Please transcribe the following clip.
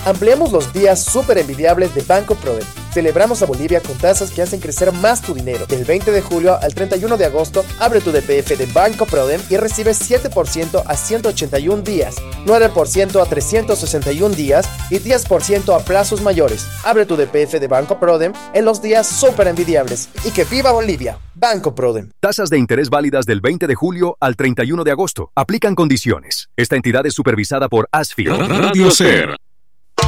Ampliamos los días súper envidiables de Banco Proden. Celebramos a Bolivia con tasas que hacen crecer más tu dinero. Del 20 de julio al 31 de agosto, abre tu DPF de Banco Proden y recibe 7% a 181 días, 9% a 361 días y 10% a plazos mayores. Abre tu DPF de Banco Proden en los días súper envidiables. ¡Y que viva Bolivia! Banco Proden. Tasas de interés válidas del 20 de julio al 31 de agosto. Aplican condiciones. Esta entidad es supervisada por ASFI. Radio Ser.